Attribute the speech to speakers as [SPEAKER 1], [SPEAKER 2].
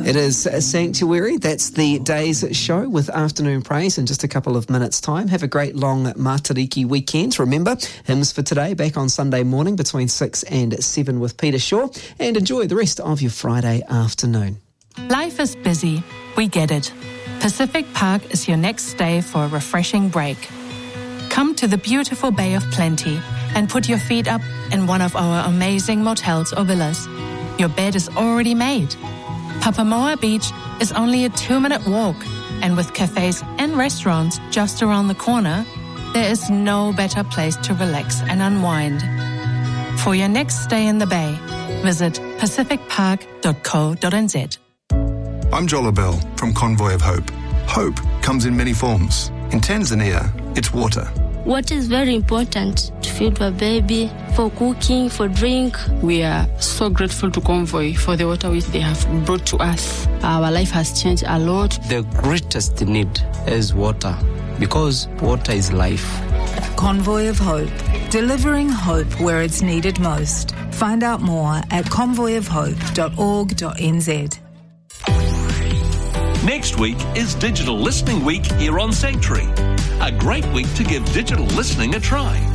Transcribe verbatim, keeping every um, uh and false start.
[SPEAKER 1] It is Sanctuary. That's the day's show with Afternoon Praise in just a couple of minutes' time. Have a great long Matariki weekend. Remember, hymns for today back on Sunday morning between six and seven with Peter Shaw. And enjoy the rest of your Friday afternoon.
[SPEAKER 2] Life is busy. We get it. Pacific Park is your next stay for a refreshing break. Come to the beautiful Bay of Plenty and put your feet up in one of our amazing motels or villas. Your bed is already made. Papamoa Beach is only a two-minute walk, and with cafes and restaurants just around the corner, there is no better place to relax and unwind. For your next stay in the Bay, visit pacific park dot co dot n z.
[SPEAKER 3] I'm Jola Bell from Convoy of Hope. Hope comes in many forms. In Tanzania, it's water.
[SPEAKER 4] Water is very important to feed a baby, for cooking, for drink.
[SPEAKER 5] We are so grateful to Convoy for the water which they have brought to us. Our life has changed a lot.
[SPEAKER 6] The greatest need is water, because water is life.
[SPEAKER 7] Convoy of Hope, delivering hope where it's needed most. Find out more at convoy of hope dot org dot n z.
[SPEAKER 8] Next week is Digital Listening Week here on Sanctuary. A great week to give digital listening a try.